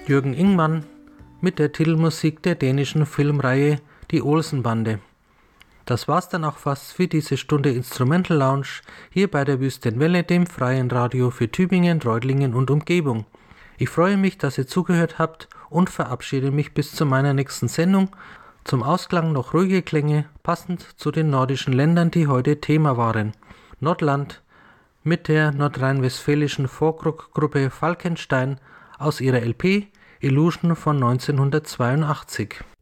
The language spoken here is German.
Jürgen Ingmann mit der Titelmusik der dänischen Filmreihe Die Olsenbande. Das war's dann auch fast für diese Stunde Instrumental Lounge hier bei der Wüstenwelle, dem freien Radio für Tübingen, Reutlingen und Umgebung. Ich freue mich, dass ihr zugehört habt und verabschiede mich bis zu meiner nächsten Sendung. Zum Ausklang noch ruhige Klänge, passend zu den nordischen Ländern, die heute Thema waren. Nordland mit der nordrhein-westfälischen Folkrock-Gruppe Falkenstein aus ihrer LP Illusion von 1982.